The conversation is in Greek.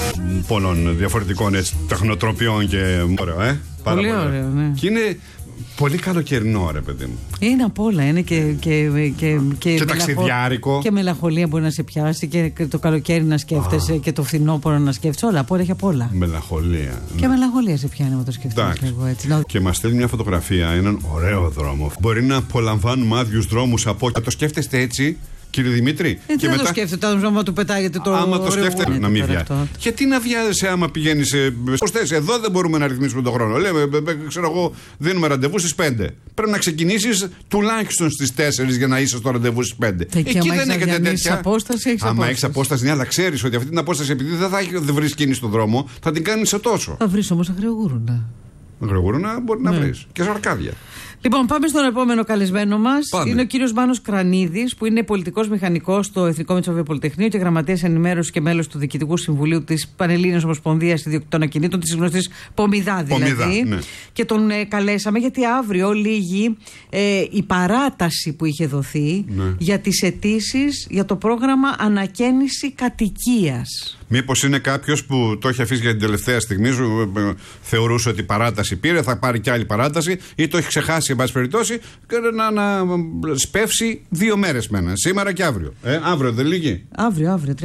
πολλών διαφορετικών τεχνοτροπιών και ωραίο, Πολύ ωραίο, ναι. Και είναι πολύ καλοκαιρινό, ρε παιδί μου. Είναι απ' όλα. Είναι και ταξιδιάρικο. Και μελαγχολία μπορεί να σε πιάσει και το καλοκαίρι να σκέφτεσαι και το φθινόπωρο να σκέφτεσαι. Όλα απ' όλα έχει απ' όλα. Μελαγχολία. Και μελαγχολία σε πιάνει όταν το σκέφτεσαι λίγο έτσι. Και μας στέλνει μια φωτογραφία, έναν ωραίο δρόμο. Μπορεί να απολαμβάνουμε άδειους δρόμους από. Το σκέφτεστε έτσι, κύριε Δημήτρη. Και μετά... δεν το σκέφτεται, άμα του πετάγεται το. Άμα το σκέφτεται, να μην βιάζει. Γιατί να βιάζεσαι άμα πηγαίνει σε. Πώς θες, εδώ δεν μπορούμε να ρυθμίσουμε τον χρόνο. Λέμε, ξέρω εγώ, δίνουμε ραντεβού στις 5. Πρέπει να ξεκινήσεις τουλάχιστον στις 4 για να είσαι στο ραντεβού στις 5. Εκεί δεν έχετε τέτοια. Απόσταση, άμα έχεις απόσταση, ναι, αλλά ξέρεις ότι αυτή την απόσταση, επειδή δεν βρεις κίνηση στον δρόμο, θα την κάνεις σε τόσο. Θα βρεις όμως αγριογούρουνα. Αγριογούρουνα μπορεί να βρεις. Και σε αρκάδια. Λοιπόν, πάμε στον επόμενο καλεσμένο μας. Είναι ο κύριος Μάνος Κρανίδης, που είναι πολιτικός μηχανικός στο Εθνικό Μετσόβιο Πολυτεχνείο και γραμματέας ενημέρωσης και μέλος του Διοικητικού Συμβουλίου της Πανελλήνιας Ομοσπονδίας Ιδιοκτητών Ακινήτων, της γνωστής Πομιδά δηλαδή. Ναι. Και τον καλέσαμε γιατί αύριο λήγει η παράταση που είχε δοθεί για τις αιτήσεις για το πρόγραμμα ανακαίνιση κατοικίας. Μήπως είναι κάποιος που το έχει αφήσει για την τελευταία στιγμή, θεωρούσε ότι παράταση πήρε, θα πάρει κι άλλη παράταση, ή το έχει ξεχάσει, εν πάση περιπτώσει, να σπεύσει 2 μέρες μένα, σήμερα και αύριο. Αύριο δεν λύγει. Αύριο.